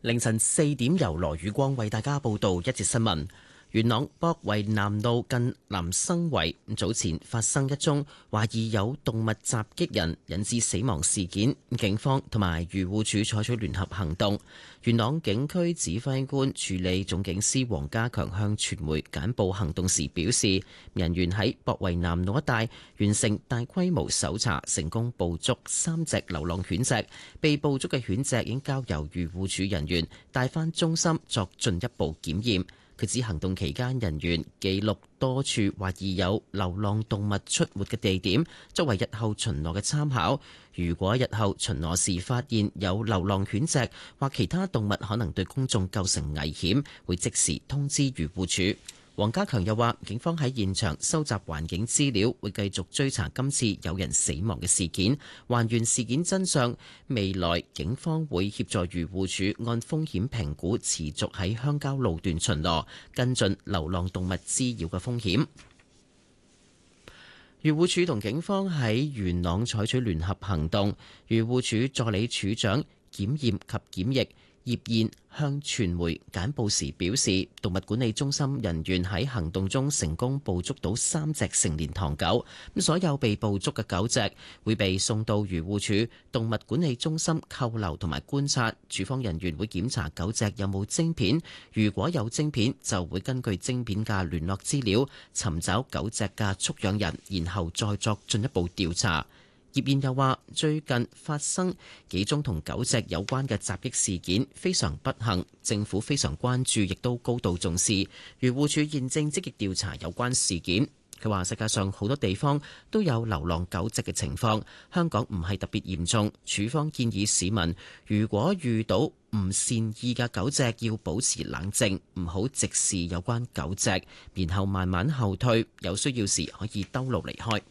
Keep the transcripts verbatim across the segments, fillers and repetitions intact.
凌晨四點，由羅宇光為大家報道一節新聞。元朗博圍南路近南生圍早前發生一宗懷疑有動物襲擊人引致死亡事件，警方同埋漁護署採取聯合行動。元朗警區指揮官處理總警司黃家強向傳媒簡報行動時表示，人員喺博圍南路一帶完成大規模搜查，成功捕捉三隻流浪犬隻。被捕捉嘅犬隻已經交由漁護署人員帶返中心作進一步檢驗。佢指行動期間，人員記錄多處懷疑有流浪動物出沒嘅地點，作為日後巡邏嘅參考。如果日後巡邏時發現有流浪犬隻或其他動物可能對公眾構成危險，會即時通知漁護署。黃家強又話，警方喺現場收集環境資料，會繼續追查今次有人死亡嘅事件，還原事件真相。未來警方會協助漁護署按風險評估，持續喺鄉郊路段巡邏，跟進流浪動物滋擾嘅風險。漁護署同警方喺元朗採取聯合行動，漁護署助理署長檢驗及檢疫葉燕向傳媒簡報時表示，動物管理中心人員喺行動中成功捕捉到三隻成年唐狗，咁所有被捕捉嘅狗隻會被送到漁護署動物管理中心扣留同埋觀察，署方人員會檢查狗隻有冇晶片，如果有晶片就會根據晶片嘅聯絡資料尋找狗隻嘅畜養人，然後再作進一步調查。葉燕又話：最近發生幾宗同狗隻有關嘅襲擊事件，非常不幸，政府非常關注，亦都高度重視。漁護署現正積極調查有關事件。佢話：世界上好多地方都有流浪狗隻嘅情況，香港唔係特別嚴重。署方建議市民如果遇到唔善意嘅狗隻，要保持冷靜，唔好直視有關狗隻，然後慢慢後退，有需要時可以兜路離開。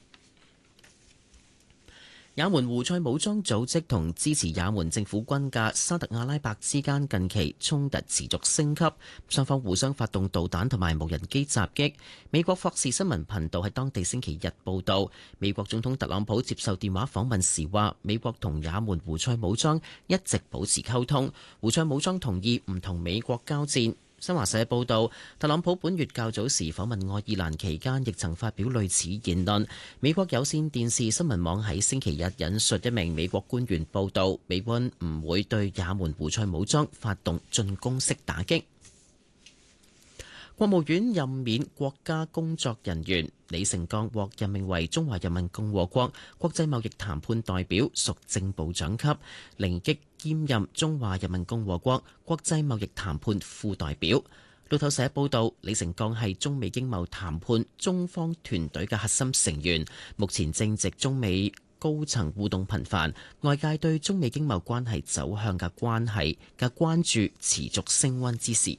也門胡塞武裝組織同支持也門政府軍嘅沙特阿拉伯之間近期衝突持續升級，雙方互相發動導彈同埋無人機襲擊。美國霍士新聞頻道喺當地星期日報導，美國總統特朗普接受電話訪問時話，美國同也門胡塞武裝一直保持溝通，胡塞武裝同意唔同美國交戰。新華社報道，特朗普本月較早時訪問愛爾蘭期間，亦曾發表類似言論。美國有線電視新聞網喺星期日引述一名美國官員報道，美軍唔會對也門胡塞武裝發動進攻式打擊。國務院任免國家工作人員李成鋼獲任命為中華人民共和國國際貿易談判代表，屬正部長級，另即兼任中華人民共和國國際貿易談判副代表。路透社報道，李成鋼係中美經貿談判中方團隊嘅核心成員，目前正值中美高層互動頻繁，外界對中美經貿關係走向嘅關係嘅關注持續升溫之時。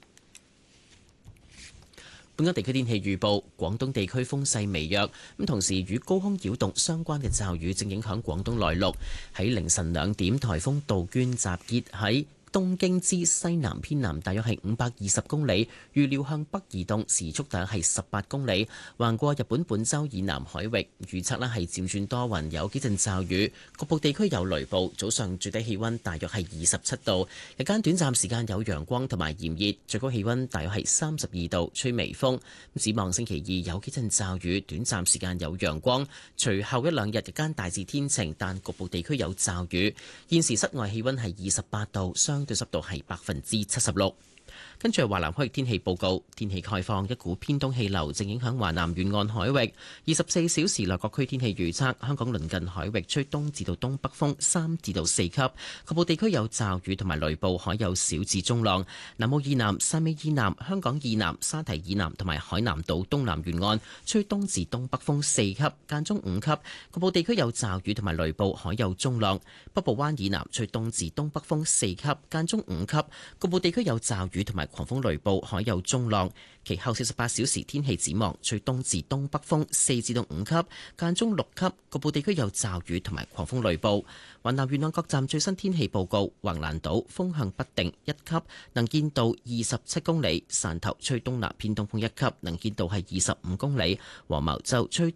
本港地區天氣預報，廣東地區風勢微弱，咁同時與高空擾動相關嘅驟雨正影響廣東內陸。喺凌晨兩點，颱風杜鵑集結喺東京之西南偏南，大約係五百二十公里，預料向北移動，時速大約係十八公里，橫過日本本州以南海域。預測呢係漸轉多雲，有幾陣驟雨，局部地區有雷暴。早上最低氣溫大約係二十七度，日間短暫時間有陽光同埋炎熱，最高氣溫大約係三十二度，吹微風。展望星期二有幾陣驟雨，短暫時間有陽光，隨後一兩日日間大致天晴，但局部地區有驟雨。現時室外氣溫係二十八度，相對濕度係百分之七十六。跟住係華南海域天氣報告，天氣概況，一股偏東氣流正影響華南沿岸海域。二十四小時內各區天氣預測，香港鄰近海域吹東至到東北風三至到四級，局部地區有驟雨同埋雷暴，海有小至中浪。南澳以南、汕尾以南、香港以南、沙堤以南同埋海南島東南沿岸吹東至東北風四級，間中五級，局部地區有驟雨同埋雷暴，海有中浪。北部灣以南吹東至東北風四級，間中五級，局部地區有驟雨同埋狂風雷暴，海有中浪。其後四十八小時天氣展望，吹東至東北風四至到五級，間中六級，局部地區有驟雨同埋狂風雷暴。雲南沿岸各站最新天氣報告：橫瀾島風向不定一級，能見度二十七公里；汕頭吹東南偏東風一級，能見度係二十五公里；黃茅洲吹